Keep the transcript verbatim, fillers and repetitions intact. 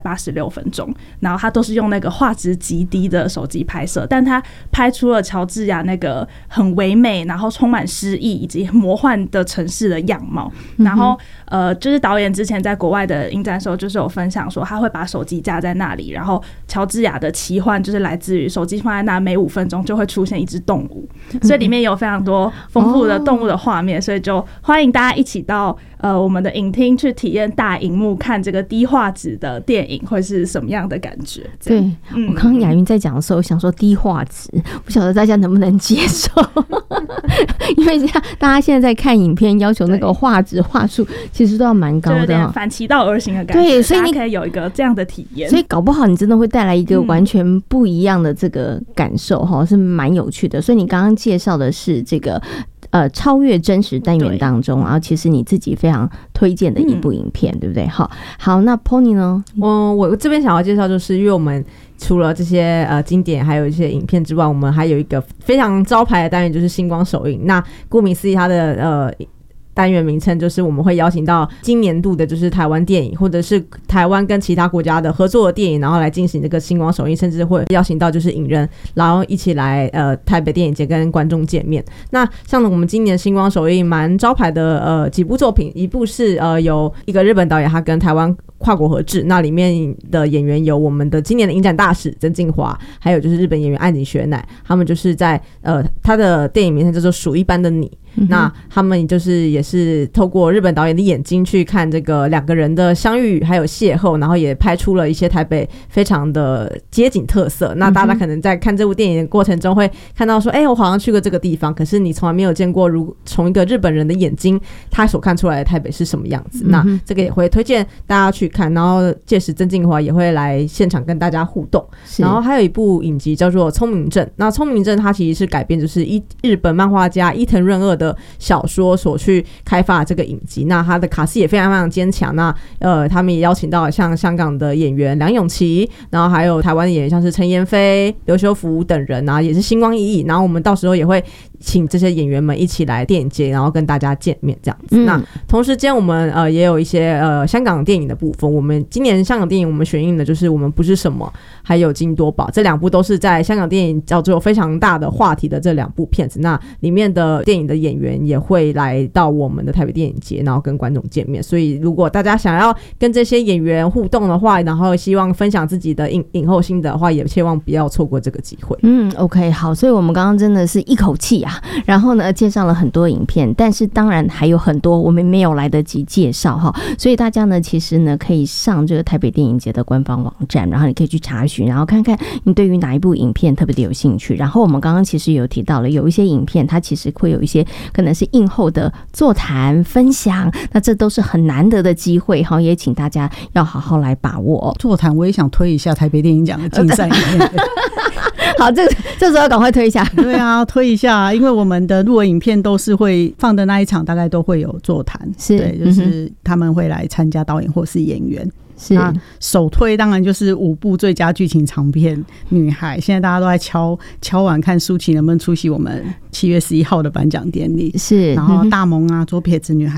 八十六分钟，然后他都是用那个画质极低的手机拍摄，但他拍出了乔治亚那个很唯美，然后充满诗意以及魔幻的城市的样貌。然后呃，就是导演之前在国外的影展的时候，就是有分享说他会把手机架在那里，然后乔治亚的奇幻就是来自于手机放在那每五分钟就会出现一只动物，所以里面有非常多丰富的动物的画面，所以就欢迎大家一起到呃我们的影厅去体验大荧幕看这个低画质的电影会是什么样的感觉。 对、嗯、我刚刚雅云在讲的时候想说低画质，不晓得大家能不能接受因为大家现在在看影片要求那个画质画素其实都要蛮高的，有点反其道而行的感觉。 对，所以你可以有一个这样的体验， 所以搞不好你真的会带来一个完全不一样的这个感受、嗯、是蛮有趣的。所以你刚刚介绍的是这个呃，超越真实单元当中，然后其实你自己非常推荐的一部影片、嗯、对不对？好，好，那 Pony 呢？ 嗯，我这边想要介绍就是因为我们除了这些呃经典还有一些影片之外，我们还有一个非常招牌的单元就是星光首映。那顾名思义它的呃单元名称就是我们会邀请到今年度的就是台湾电影或者是台湾跟其他国家的合作的电影，然后来进行这个星光首映，甚至会邀请到就是影人然后一起来呃台北电影节跟观众见面。那像我们今年星光首映蛮招牌的呃几部作品，一部是呃有一个日本导演他跟台湾跨国合制，那里面的演员有我们的今年的影展大使曾敬骅，还有就是日本演员岸井雪乃，他们就是在呃他的电影名称叫做数一般的你、嗯、那他们就是也是透过日本导演的眼睛去看这个两个人的相遇还有邂逅，然后也拍出了一些台北非常的街景特色。那大家可能在看这部电影的过程中会看到说哎、欸，我好像去过这个地方，可是你从来没有见过如从一个日本人的眼睛他所看出来的台北是什么样子、嗯、那这个也会推荐大家去看，然后届时曾敬骅也会来现场跟大家互动。然后还有一部影集叫做聪明症，那聪明症它其实是改编就是一日本漫画家伊藤润二的小说所去开发这个影集，那它的卡司也非常非常坚强。那呃，他们也邀请到像香港的演员梁咏琪，然后还有台湾的演员像是陈妍霏、刘修福等人啊，也是星光熠熠。然后我们到时候也会请这些演员们一起来电影节，然后跟大家见面这样子、嗯、那同时间我们呃也有一些呃香港电影的部分，我们今年香港电影我们选映的就是我们不是什么还有金多宝，这两部都是在香港电影叫做非常大的话题的这两部片子，那里面的电影的演员也会来到我们的台北电影节，然后跟观众见面。所以如果大家想要跟这些演员互动的话，然后希望分享自己的影影后心得的话，也千万不要错过这个机会。 嗯 OK 好，所以我们刚刚真的是一口气啊，然后呢介绍了很多影片，但是当然还有很多我们没有来得及介绍哈，所以大家呢其实呢可以上这个台北电影节的官方网站，然后你可以去查询，然后看看你对于哪一部影片特别的有兴趣。然后我们刚刚其实有提到了有一些影片它其实会有一些可能是映后的座谈分享，那这都是很难得的机会哈，也请大家要好好来把握。 座谈我也想推一下台北电影奖的竞赛里面好，这这时候要赶快推一下。 对啊，推一下，因为我们的入围影片都是会放的那一场大概都会有座谈， 是对，就是他们会来参加导演或是演员。 是那首推当然就是五部最佳剧情长片女孩，现在大家都在敲敲碗看舒淇能不能出席我们七月十一号的颁奖典礼。 是， 然后大萌啊、左撇子女孩